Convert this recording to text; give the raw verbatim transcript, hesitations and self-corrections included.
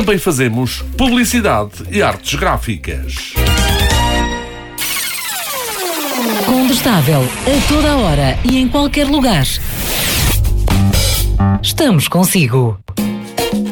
Também fazemos publicidade e artes gráficas. Condestável, a toda hora e em qualquer lugar. Estamos consigo.